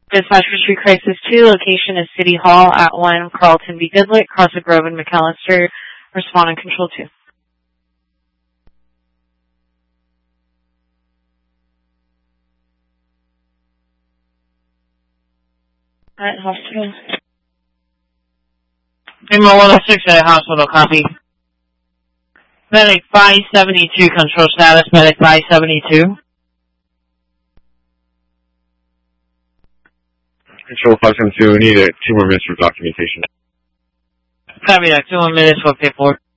Dispatch Retreat Crisis 2, location is City Hall at 1 Carlton B. Goodlett, Crosswood Grove and McAllister. Respond on Control 2. At hospital. Lima 106 at hospital, copy. Medic 572, control status, Medic 572. Control 572, we need 2 more minutes for documentation. Copy that, 2 more minutes for paperwork.